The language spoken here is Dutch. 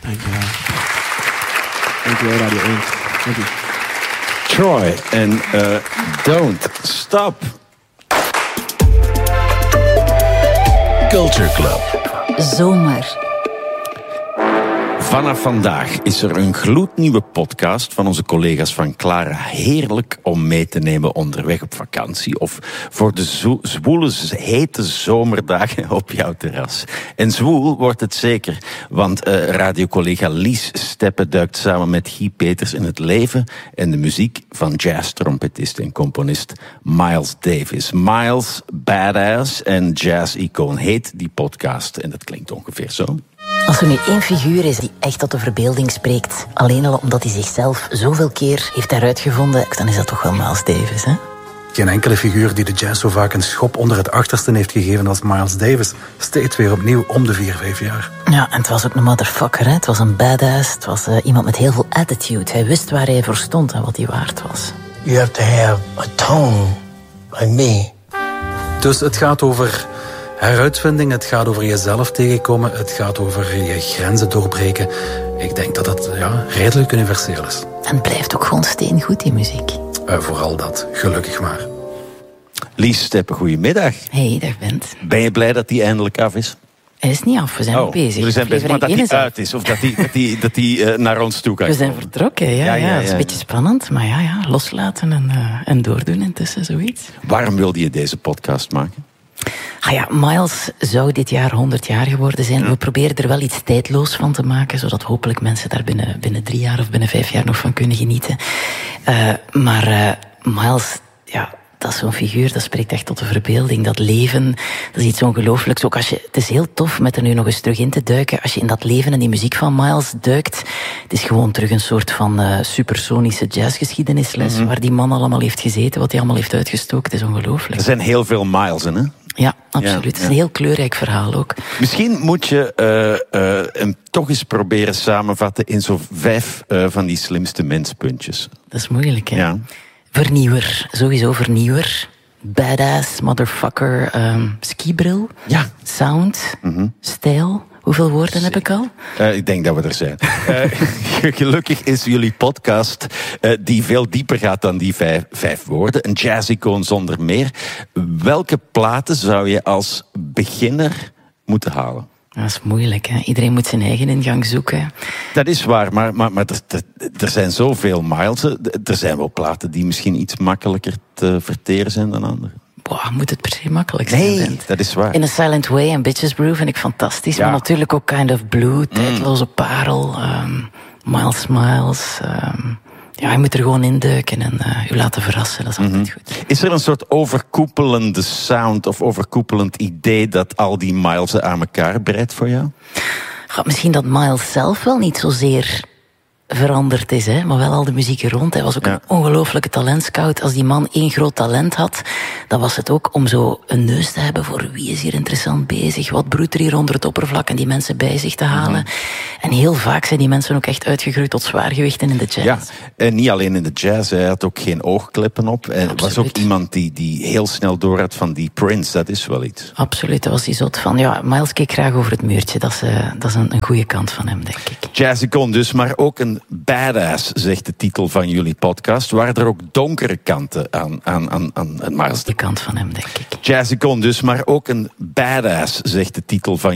Dankjewel. Dankjewel, Radio 1. Dank u. Troy en Don't Stop. Culture Club. Zomer. Vanaf vandaag is er een gloednieuwe podcast van onze collega's van Clara. Heerlijk om mee te nemen onderweg op vakantie of voor de zwoele, hete zomerdagen op jouw terras. En zwoel wordt het zeker, want radiocollega Lies Steppe duikt samen met Guy Peters in het leven en de muziek van jazz-trompetist en componist Miles Davis. Miles, badass en jazz-icoon heet die podcast en dat klinkt ongeveer zo. Als er nu één figuur is die echt tot de verbeelding spreekt, alleen al omdat hij zichzelf zoveel keer heeft heruitgevonden, dan is dat toch wel Miles Davis, hè? Geen enkele figuur die de jazz zo vaak een schop onder het achterste heeft gegeven als Miles Davis. Steeds weer opnieuw om de 4-5 jaar. Ja, en het was ook een motherfucker, hè? Het was een badass, het was iemand met heel veel attitude. Hij wist waar hij voor stond en wat hij waard was. You have to have a tone like me. Dus het gaat over heruitvinding, het gaat over jezelf tegenkomen, het gaat over je grenzen doorbreken. Ik denk dat dat redelijk universeel is. En het blijft ook gewoon steengoed, die muziek. Vooral dat, gelukkig maar. Lies Steppe, goedemiddag. Hey, dag Bent. Ben je blij dat die eindelijk af is? Hij is niet af, we zijn nog bezig. Jullie zijn bezig, maar dat hij uit is of dat hij naar ons toe kan We zijn komen. vertrokken, ja. Dat is een beetje spannend, maar ja, loslaten en doordoen intussen, zoiets. Waarom wilde je deze podcast maken? Miles zou dit jaar 100 jaar geworden zijn. Ja. We proberen er wel iets tijdloos van te maken, zodat hopelijk mensen daar binnen 3 jaar of binnen 5 jaar nog van kunnen genieten. Maar Miles, dat is zo'n figuur, dat spreekt echt tot de verbeelding. Dat leven, dat is iets ongelooflijks. Ook het is heel tof met er nu nog eens terug in te duiken. Als je in dat leven en die muziek van Miles duikt, het is gewoon terug een soort van supersonische jazzgeschiedenisles, waar die man allemaal heeft gezeten, wat hij allemaal heeft uitgestoken. Het is ongelooflijk. Er zijn heel veel Miles in, hè? Ja, absoluut. Het is een heel kleurrijk verhaal ook. Misschien moet je hem toch eens proberen samenvatten in zo 5 van die slimste menspuntjes. Dat is moeilijk, hè? Ja. Vernieuwer, sowieso vernieuwer. Badass, motherfucker, skibril. Ja. Sound, stijl. Hoeveel woorden heb ik al? Ik denk dat we er zijn. Gelukkig is jullie podcast die veel dieper gaat dan die 5 woorden. Een jazz-icoon zonder meer. Welke platen zou je als beginner moeten halen? Dat is moeilijk, hè? Iedereen moet zijn eigen ingang zoeken. Dat is waar, maar er zijn zoveel Miles. Er zijn wel platen die misschien iets makkelijker te verteren zijn dan andere. Moet het per se makkelijk zijn? Nee, dat is waar. In a Silent Way en Bitches Brew vind ik fantastisch. Ja. Maar natuurlijk ook Kind of Blue, Tijdloze Parel, Miles. Je moet er gewoon induiken en u laten verrassen. Dat is altijd goed. Is er een soort overkoepelende sound of overkoepelend idee dat al die Miles aan elkaar breidt voor jou? Misschien dat Miles zelf wel niet zozeer veranderd is, hè? Maar wel al de muziek er rond. Hij was ook een ongelooflijke talentscout. Als die man 1 groot talent had, dan was het ook om zo een neus te hebben voor wie is hier interessant bezig, wat broedt er hier onder het oppervlak en die mensen bij zich te halen. En heel vaak zijn die mensen ook echt uitgegroeid tot zwaargewichten in de jazz. Ja, en niet alleen in de jazz. Hij had ook geen oogkleppen op. En was ook iemand die heel snel door had van die Prince. Dat is wel iets. Absoluut, dat was die zot van. Miles keek graag over het muurtje. Dat is een goede kant van hem, denk ik. Jazz-icon dus, maar ook een badass, zegt de titel van jullie podcast. Waren er ook donkere kanten aan Miles? De kant van hem, denk ik. Jazz-icon dus, maar ook een badass, zegt de titel van